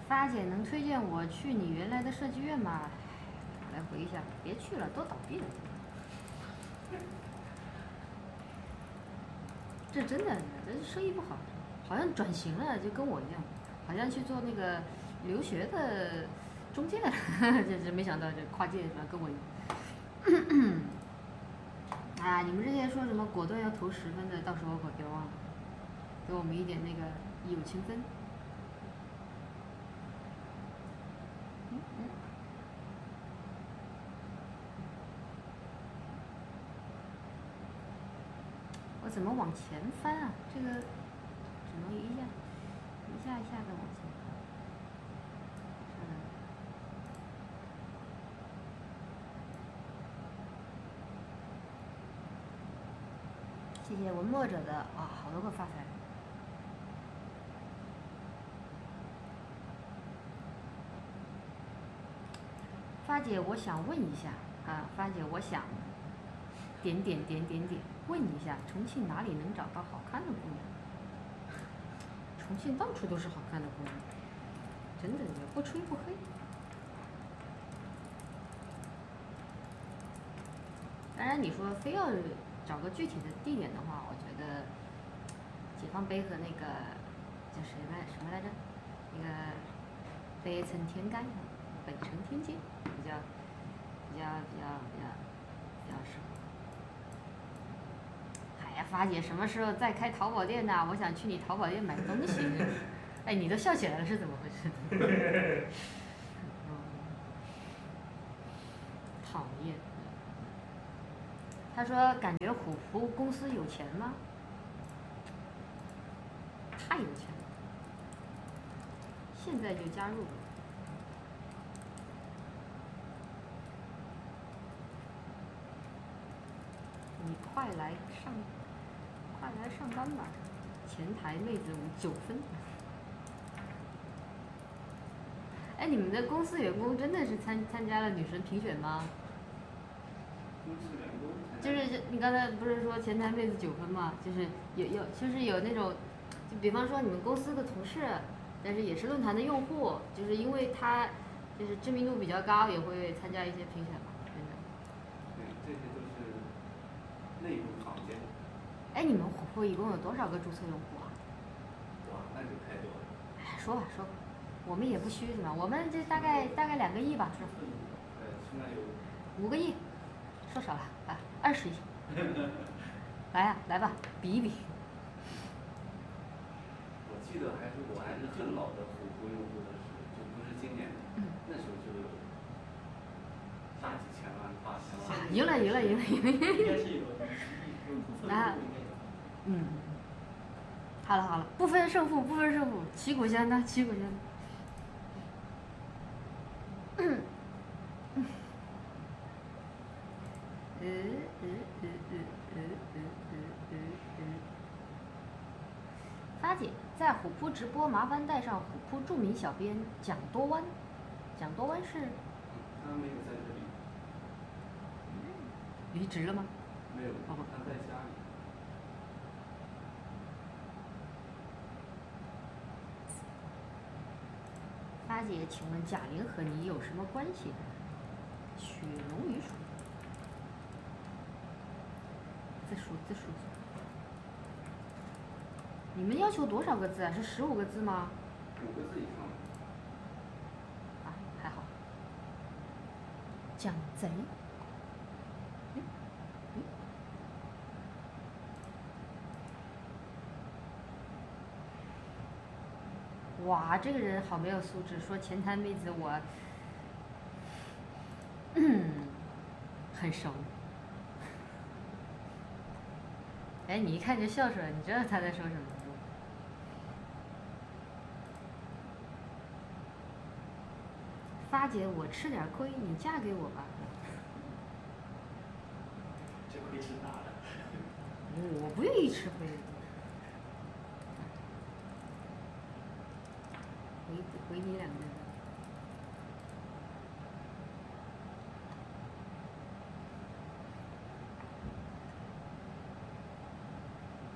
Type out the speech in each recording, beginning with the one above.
发姐能推荐我去你原来的设计院吗？我来回一下，别去了，都倒闭了。这真的，这生意不好，好像转型了，就跟我一样，好像去做那个留学的中介了。这没想到这跨界是吧？跟我一样。啊，你们之前说什么果断要投10分的，到时候可别忘了，给我们一点那个友情分。我怎么往前翻啊？这个只能一下一下的往前翻。谢谢文墨者的啊，好多个发财。发姐，我想问一下啊，发姐，我想点点问一下，重庆哪里能找到好看的姑娘？重庆到处都是好看的姑娘，真的也不吹不黑。当然，你说非要找个具体的地点的话，我觉得解放碑和那个叫什么来着？那个北城天街，北城天街比较适合。哎呀，发姐什么时候再开淘宝店呢？我想去你淘宝店买东西。哎，你都笑起来了，是怎么回事？讨厌。他说感觉虎扑公司有钱吗？太有钱了，现在就加入。你快来上班吧，前台妹子9分。哎，你们的公司员工真的是参加了女神评选吗？就是你刚才不是说前台妹子9分吗？就是有那种，就比方说你们公司的同事，但是也是论坛的用户，就是因为他就是知名度比较高，也会参加一些评选嘛，真的。 对，这些都是内部坊间。 哎，你们虎扑一共有多少个注册用户啊？ 哇，那就太多了。 哎，说吧，我们也不虚是吧？我们这大概2个亿吧。 现在有 5个亿，说少了啊，20亿。来呀，来吧，比一比。 我记得我还是更老的虎扑用户的时候，就不是今年的，那时候就有大几千万、8千万。 赢了。 应该是有来，好了，不分胜负，旗鼓相当。发姐在虎扑直播，麻烦带上虎扑著名小编蒋多湾。蒋多湾是？ 他没有在这里。 离职了吗？ 没有，他在家里。 发姐，请问贾玲和你有什么关系？雪浓于水。字数。你们要求多少个字啊？是15个字吗 ？5个字以上。 啊，还好。蒋贼。哇，这个人好没有素质，说前台妹子我，很熟。哎，你一看就笑出来，你知道他在说什么？发姐，我吃点亏，你嫁给我吧。 这亏是大的。 我不愿意吃亏。回你2个。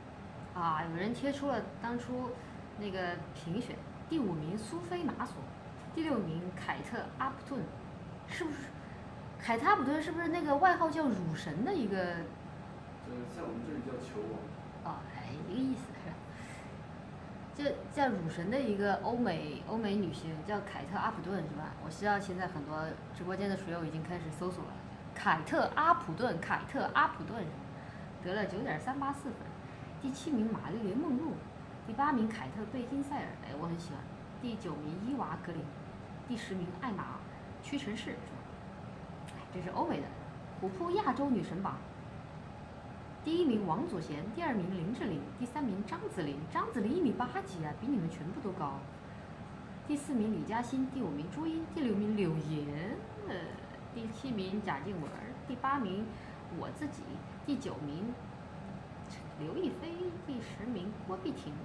啊，有人贴出了当初那个评选第5名苏菲玛索， 第6名凯特·阿普顿，是不是？凯特·阿普顿是不是那个外号叫乳神的一个？ 在我们这里叫球王。 哦，哎，一个意思是吧？就叫乳神的一个欧美女星，叫凯特·阿普顿是吧？我知道现在很多直播间的水友已经开始搜索了，凯特·阿普顿，凯特·阿普顿得了9.384分。第7名玛丽莲·梦露，第8名凯特·贝金赛尔，哎，我很喜欢。第9名伊娃·格林，第10名艾玛·屈臣氏，是吧？哎，这是欧美的。虎扑亚洲女神榜。第1名王祖贤，第2名林志玲，第3名张子琳，张子琳1.8米几啊，比你们全部都高。第4名李嘉欣，第5名朱茵，第6名柳岩，第7名贾静雯，第8名我自己，第9名刘亦菲，第10名郭碧婷。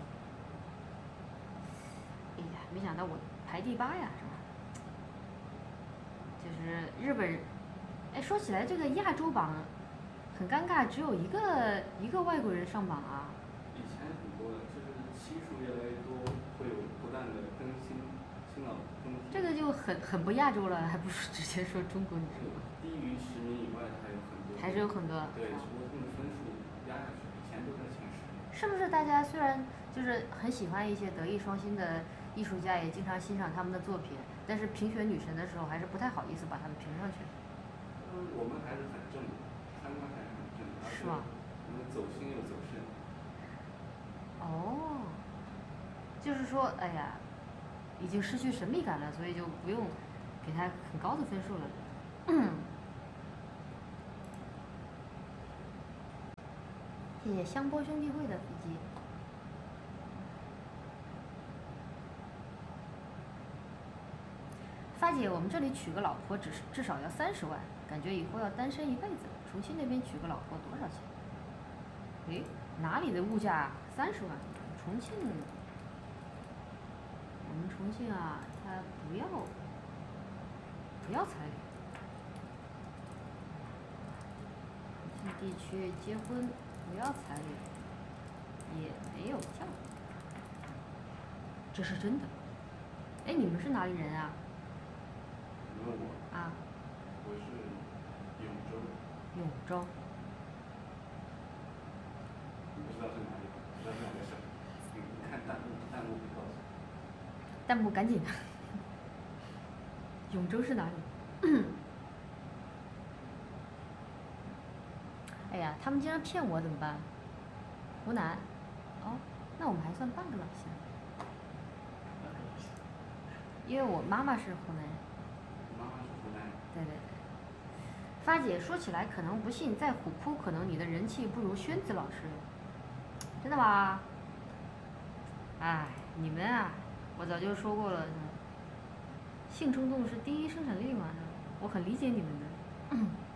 哎呀，没想到我排第8呀，是吧？就是日本人。哎，说起来这个亚洲榜很尴尬，只有一个外国人上榜啊。 以前很多的，就是期数越来越多，会有不断的更新，新老更新。 这个就很不亚洲了，还不如直接说中国女生吧。 低于10名以外的还有很多。 还是有很多。 对，只不过他们分数压下去，以前都在前10名。 是不是大家虽然就是很喜欢一些德艺双馨的艺术家，也经常欣赏他们的作品，但是评选女神的时候还是不太好意思把他们评上去。 我们还是很正的，三观还是很正的。 是吗？ 我们走心又走肾。 哦，就是说，哎呀，已经失去神秘感了，所以就不用给他很高的分数了。谢谢香波兄弟会的飞机。发姐，我们这里娶个老婆至少要30万，感觉以后要单身一辈子。重庆那边娶个老婆多少钱？诶，哪里的物价30万？重庆，我们重庆啊，他不要彩礼。重庆地区结婚不要彩礼，也没有嫁。这是真的。哎，你们是哪里人啊？ 你问我？ 啊。 我是永州。 永州。 你不知道是哪里？不知道是哪个省？你看弹幕会告诉你。 弹幕赶紧。永州是哪里？哎呀，他们竟然骗我，怎么办？湖南。哦，那我们还算半个老乡。因为我妈妈是湖南人。 妈妈是湖南人。 对对对。发姐说起来可能不信，在虎扑可能你的人气不如宣子老师。真的吗？哎，你们啊，我早就说过了，性冲动是第一生产力嘛，我很理解你们的。